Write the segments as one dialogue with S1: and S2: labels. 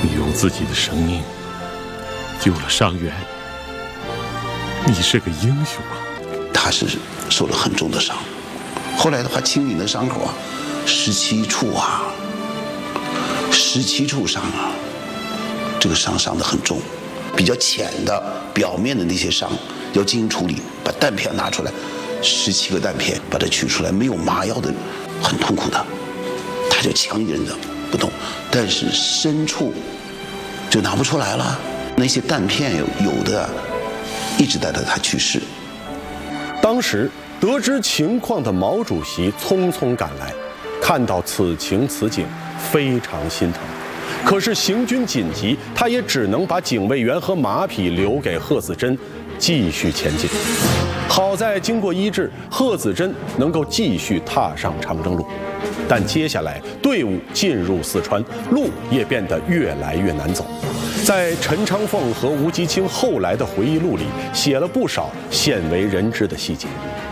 S1: 你用自己的生命救了伤员，你是个英雄啊！
S2: 他是受了很重的伤，后来的话清理的伤口啊，17处啊，17处伤啊，这个伤得很重，比较浅的表面的那些伤要进行处理，把弹片拿出来，17个弹片把它取出来，没有麻药的，很痛苦的，他就强忍着不动，但是深处就拿不出来了，那些弹片有的一直带着他去世。
S3: 当时得知情况的毛主席匆匆赶来，看到此情此景，非常心疼。可是行军紧急，他也只能把警卫员和马匹留给贺子珍，继续前进。好在经过医治，贺子珍能够继续踏上长征路。但接下来队伍进入四川，路也变得越来越难走。在陈昌凤和吴吉清后来的回忆录里，写了不少鲜为人知的细节。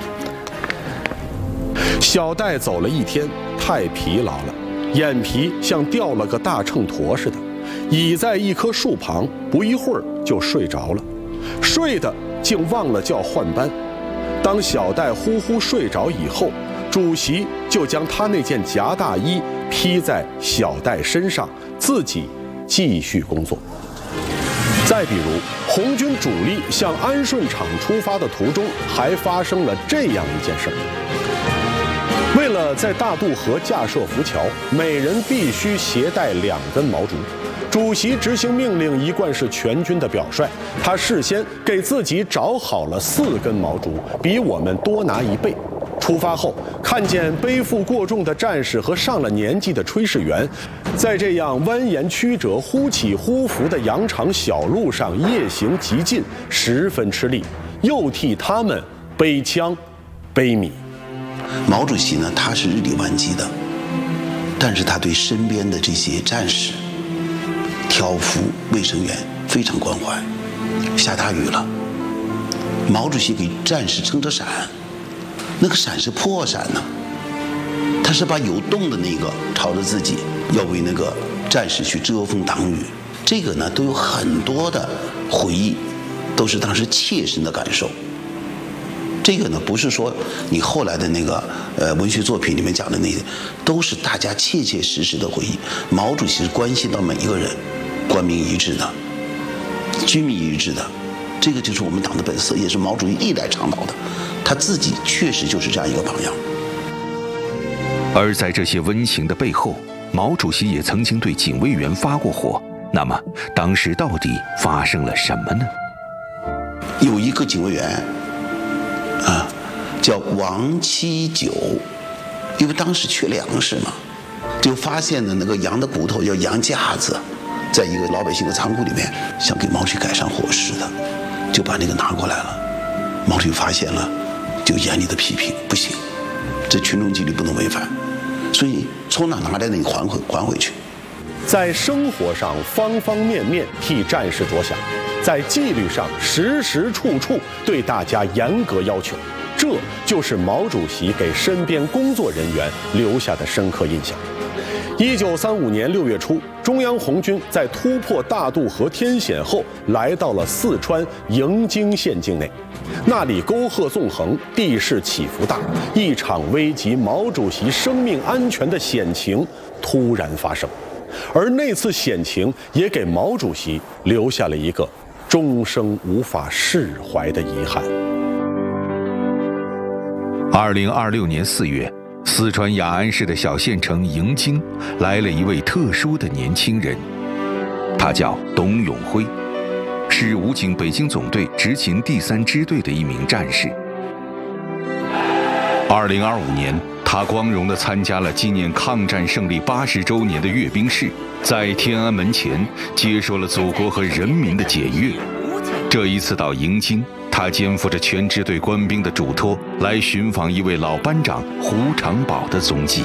S3: 小戴走了一天，太疲劳了，眼皮像掉了个大秤砣似的，倚在一棵树旁，不一会儿就睡着了，睡得竟忘了叫换班。当小戴呼呼睡着以后，主席就将他那件夹大衣披在小戴身上，自己继续工作。再比如，红军主力向安顺场出发的途中，还发生了这样一件事儿。为了在大渡河架设浮桥，每人必须携带2根毛竹。主席执行命令一贯是全军的表率，他事先给自己找好了4根毛竹，比我们多拿1倍。出发后，看见背负过重的战士和上了年纪的炊事员，在这样蜿蜒曲折、忽起忽伏的羊肠小路上夜行急进，十分吃力，又替他们背枪、背米。
S2: 毛主席呢，他是日理万机的，但是他对身边的这些战士、挑夫、卫生员非常关怀。下大雨了，毛主席给战士撑着伞，那个伞是破伞呢，他是把有洞的那个朝着自己，要为那个战士去遮风挡雨。这个呢，都有很多的回忆，都是当时切身的感受。这个呢，不是说你后来的那个文学作品里面讲的那些，都是大家切切实实的回忆。毛主席是关心到每一个人，官民一致的，军民一致的，这个就是我们党的本色，也是毛主席历来倡导的。他自己确实就是这样一个榜样。
S4: 而在这些温情的背后，毛主席也曾经对警卫员发过火。那么，当时到底发生了什么呢？
S2: 有一个警卫员叫王七九，因为当时缺粮食嘛，就发现了那个羊的骨头叫羊架子，在一个老百姓的仓库里面，想给毛主席改善伙食的，就把那个拿过来了。毛主席发现了，就严厉的批评，不行，这群众纪律不能违反，所以从哪拿来的你还回去。
S3: 在生活上方方面面替战士着想，在纪律上时时处处对大家严格要求，这就是毛主席给身边工作人员留下的深刻印象。1935年6月初，中央红军在突破大渡河天险后，来到了四川营京县境内。那里沟壑纵横，地势起伏大，一场危及毛主席生命安全的险情突然发生。而那次险情也给毛主席留下了一个终生无法释怀的遗憾。
S4: 2026年4月，四川雅安市的小县城营京来了一位特殊的年轻人，他叫董永辉，是武警北京总队执勤第3支队的一名战士。2025年，他光荣地参加了纪念抗战胜利80周年的阅兵式，在天安门前接受了祖国和人民的检阅。这一次到营京，他肩负着全支队官兵的嘱托，来寻访一位老班长胡长宝的踪迹。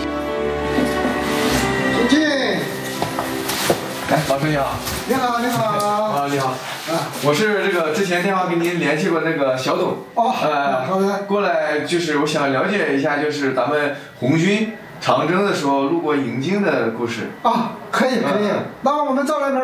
S5: 进。
S6: 哎，老师你好。
S5: 你好，你好。
S6: 啊，你好。我是这个之前电话跟您联系过那个小董。
S5: 哦。好的。
S6: 过来就是我想了解一下，就是咱们红军长征的时候路过营京的故事。
S5: 啊，可以。那我们再来点。